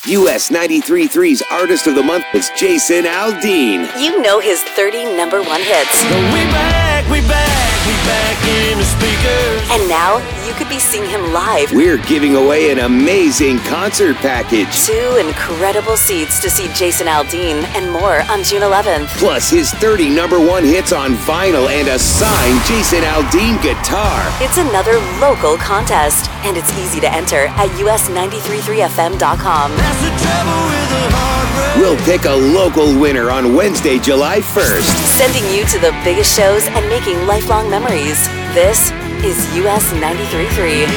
US 93.3's Artist of the Month is Jason Aldean. You know his 30 number one hits. We back in the speakers. And now you could be seeing him live. We're giving away an amazing concert package. 2 incredible seats to see Jason Aldean and more on June 11th. Plus his 30 number one hits on vinyl and a signed Jason Aldean guitar. It's another local contest, and it's easy to enter at us933fm.com. That's the trouble with the hard road. We'll pick a local winner on Wednesday, July 1st. Sending you to the biggest shows and making lifelong memories. This is US 93.3.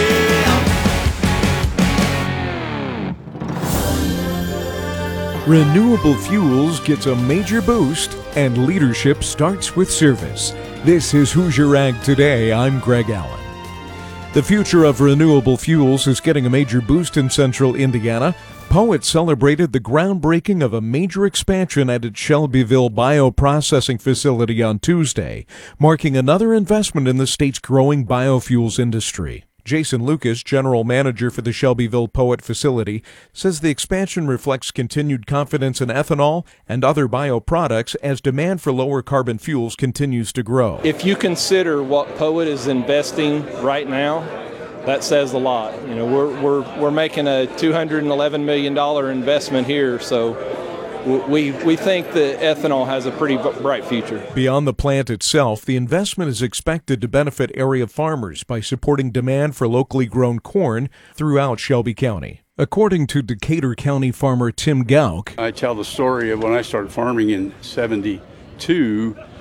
Renewable Fuels gets a major boost, and leadership starts with service. This is Hoosier Ag Today. I'm Greg Allen. The future of renewable fuels is getting a major boost in central Indiana. Poet celebrated the groundbreaking of a major expansion at its Shelbyville bioprocessing facility on Tuesday, marking another investment in the state's growing biofuels industry. Jason Lucas, general manager for the Shelbyville Poet facility, says the expansion reflects continued confidence in ethanol and other bioproducts as demand for lower carbon fuels continues to grow. If you consider what Poet is investing right now, that says a lot. You know, we're making a $211 million investment here, so we think that ethanol has a pretty bright future. Beyond the plant itself, the investment is expected to benefit area farmers by supporting demand for locally grown corn throughout Shelby County. According to Decatur County farmer Tim Gauk, I tell the story of when I started farming in '72.